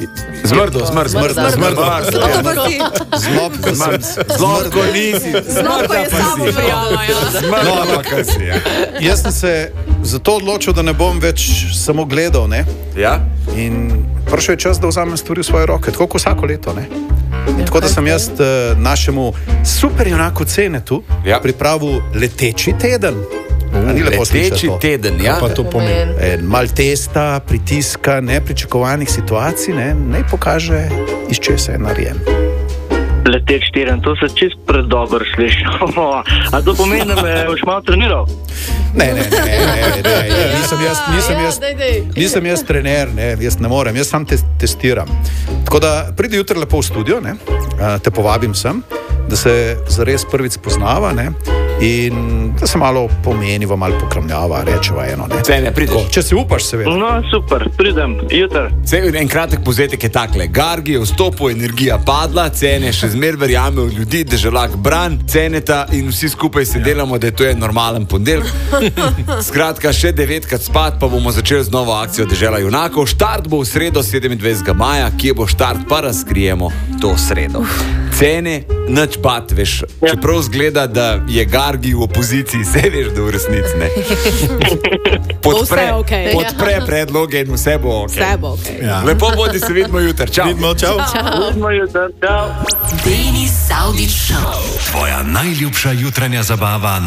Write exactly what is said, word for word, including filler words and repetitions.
Zmrdo, zmrdo, zmrdo, zmrdo. Zlato pa si. Zlobko sem. Zlobko nisi. Zlobko je samo pejala, ja. Zmrdo pa si, ja. Jaz sem se zato odločil, da ne bom več samo gledal, ne? Ja? In prišel je čas, da vzamem stvari v svoje roke, tako kot vsako leto, ne? In tako da sem jaz uh, našemu super junaku Cenetu Ja. pripravil leteči teden. A ni lepo slišati Leteči to? teden, ja. Pa to pomeni. En mal testa, pritiska, nepričakovanih situacij, ne, naj pokaže, iz česa je narejen. Leteč teden, to se čist predobro sliši. A to pomeni, da me boš malo treniral? Ne, ne, ne, ne, ne, ne. Nisem jaz, nisem Ja, jaz, daj, daj. nisem jaz trener, ne, jaz ne morem, jaz sam te testiram. Tako da pridi jutri lepo v studio, ne, a, te povabim sem, da se zares prvič spoznava, ne, in da se malo pomeniva, malo pokramljava, rečeva eno, ne. Cene, prideš. Tako, če si upaš, seveda. No, super, pridem, jutri. Cel en kratek povzetek je takle. Gargi je vstopil, energija padla, Cene še zmer verjame v ljudi, da že lahko bran, Ceneta in vsi skupaj se delamo, da je to je normalen ponedeljek. Skratka, še devetkrat spat, pa bomo začeli z novo akcijo Dežela junakov. Štart bo v sredo sedemindvajsetega maja, kje bo štart, pa razkrijemo to sredo. Cene, nič bat, veš, čeprav zgleda, da je Gargi v opoziciji, se veš, da v resnici ne. Bo vse okej. podpre predloge in vse bo ok. Vse bo okej. Ja. Lepo bodi, se vidimo jutri. Čau. Vidimo, čau. Vidimo jutri, čau. Denis Saudić Show. Tvoja najljubša jutranja zabava.